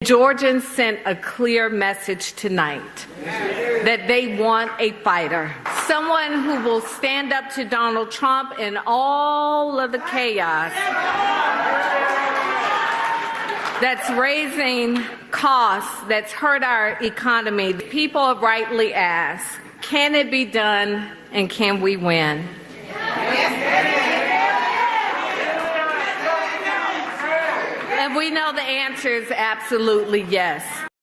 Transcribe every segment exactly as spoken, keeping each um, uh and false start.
Georgians sent a clear message tonight that they want a fighter, someone who will stand up to Donald Trump and all of the chaos that's raising costs, that's hurt our economy. People rightly ask, can it be done and can we win? And we know the answer is absolutely yes.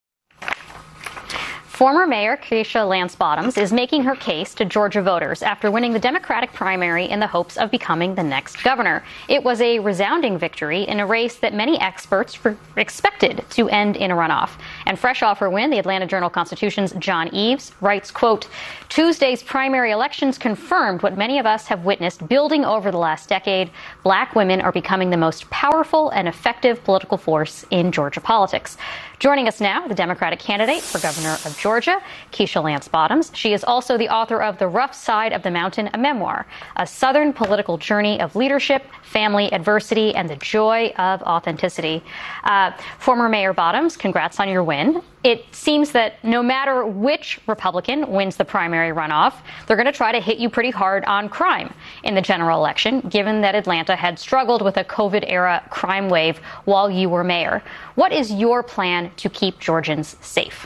Former Mayor Keisha Lance Bottoms is making her case to Georgia voters after winning the Democratic primary in the hopes of becoming the next governor. It was a resounding victory in a race that many experts expected to end in a runoff. And fresh off her win, the Atlanta Journal-Constitution's John Eves writes, quote, Tuesday's primary elections confirmed what many of us have witnessed building over the last decade. Black women are becoming the most powerful and effective political force in Georgia politics. Joining us now, the Democratic candidate for governor of Georgia, Keisha Lance Bottoms. She is also the author of The Rough Side of the Mountain, a memoir, a Southern political journey of leadership, family, adversity, and the joy of authenticity. Uh, former Mayor Bottoms, congrats on your win. It seems that no matter which Republican wins the primary runoff, they're going to try to hit you pretty hard on crime in the general election, given that Atlanta had struggled with a COVID-era crime wave while you were mayor. What is your plan to keep Georgians safe?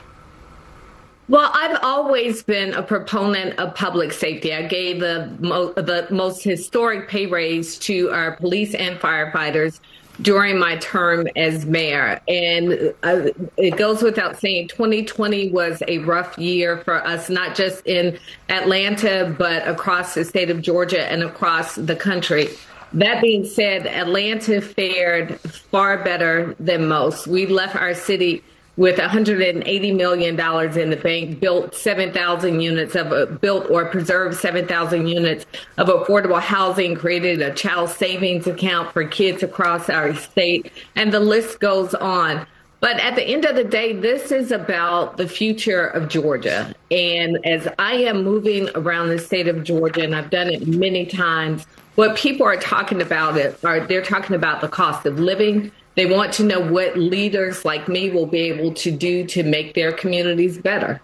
Well, I've always been a proponent of public safety. I gave the, mo- the most historic pay raise to our police and firefighters during my term as mayor. And uh, it goes without saying, twenty twenty was a rough year for us, not just in Atlanta, but across the state of Georgia and across the country. That being said, Atlanta fared far better than most. We left our city with one hundred eighty million dollars in the bank, built seven thousand units of, uh, built or preserved seven thousand units of affordable housing, created a child savings account for kids across our state, and the list goes on. But at the end of the day, this is about the future of Georgia. And as I am moving around the state of Georgia, and I've done it many times, what people are talking about it are they're talking about the cost of living. They want to know what leaders like me will be able to do to make their communities better.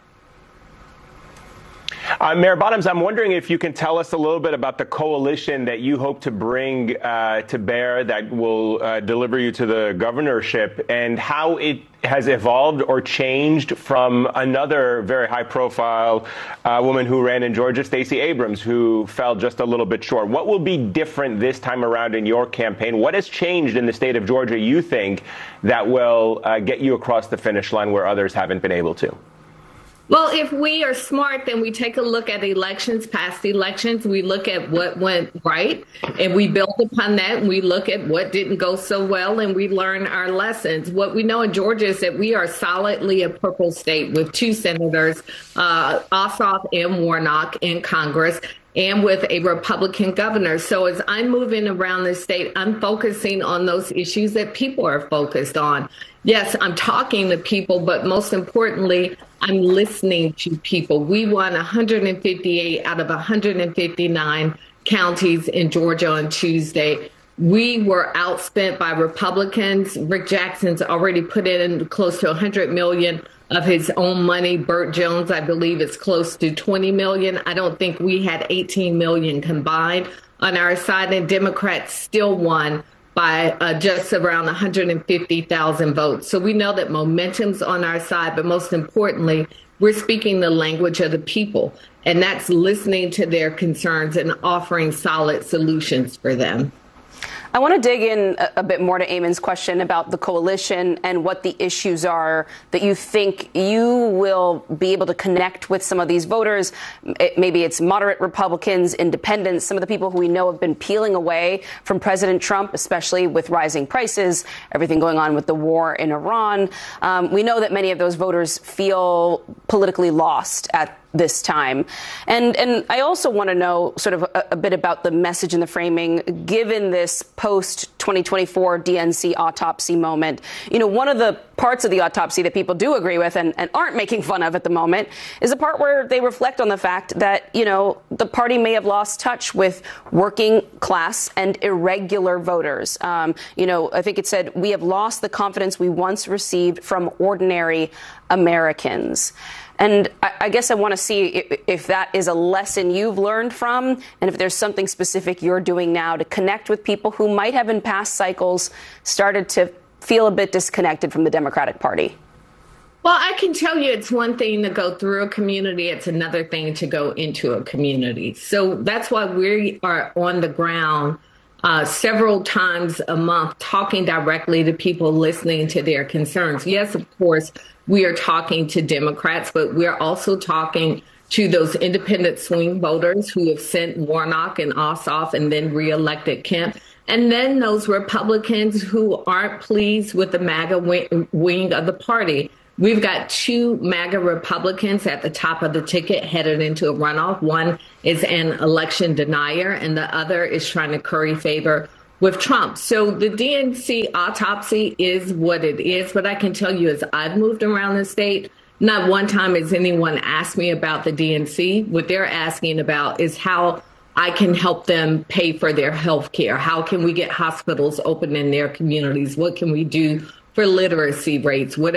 Uh, Mayor Bottoms, I'm wondering if you can tell us a little bit about the coalition that you hope to bring uh, to bear that will uh, deliver you to the governorship, and how it has evolved or changed from another very high-profile uh, woman who ran in Georgia, Stacey Abrams, who fell just a little bit short. What will be different this time around in your campaign? What has changed in the state of Georgia, you think, that will uh, get you across the finish line where others haven't been able to? Well, if we are smart, then we take a look at elections, past elections. We look at what went right, and we build upon that. And we look at what didn't go so well, and we learn our lessons. What we know in Georgia is that we are solidly a purple state with two senators, uh, Ossoff and Warnock, in Congress, and with a Republican governor. So as I'm moving around the state, I'm focusing on those issues that people are focused on. Yes, I'm talking to people, but most importantly, I'm listening to people. We won one hundred fifty-eight out of one hundred fifty-nine counties in Georgia on Tuesday. We were outspent by Republicans. Rick Jackson's already put in close to one hundred million dollars of his own money. Burt Jones, I believe, is close to twenty million dollars. I don't think we had eighteen million dollars combined on our side, and Democrats still won by uh, just around one hundred fifty thousand votes. So we know that momentum's on our side, but most importantly, we're speaking the language of the people, and that's listening to their concerns and offering solid solutions for them. I want to dig in a, a bit more to Eamon's question about the coalition and what the issues are that you think you will be able to connect with some of these voters. It, maybe it's moderate Republicans, independents, some of the people who we know have been peeling away from President Trump, especially with rising prices, everything going on with the war in Iran. Um, we know that many of those voters feel politically lost at this time. And and I also want to know sort of a, a bit about the message and the framing, given this post twenty twenty-four D N C autopsy moment. You know, one of the parts of the autopsy that people do agree with and, and aren't making fun of at the moment is the part where they reflect on the fact that, you know, the party may have lost touch with working class and irregular voters. Um, you know, I think it said, we have lost the confidence we once received from ordinary Americans. And I, I guess I want to see if, if that is a lesson you've learned from, and if there's something specific you're doing now to connect with people who might have in past cycles started to feel a bit disconnected from the Democratic Party. Well, I can tell you it's one thing to go through a community. It's another thing to go into a community. So that's why we are on the ground uh, several times a month, talking directly to people, listening to their concerns. Yes, of course, we are talking to Democrats, but we're also talking to those independent swing voters who have sent Warnock and Ossoff and then reelected Kemp. And then those Republicans who aren't pleased with the MAGA wing of the party. We've got two MAGA Republicans at the top of the ticket headed into a runoff. One is an election denier, and the other is trying to curry favor with Trump. So the D N C autopsy is what it is. But I can tell you, as I've moved around the state, not one time has anyone asked me about the D N C. What they're asking about is how I can help them pay for their health care. How can we get hospitals open in their communities? What can we do for literacy rates? What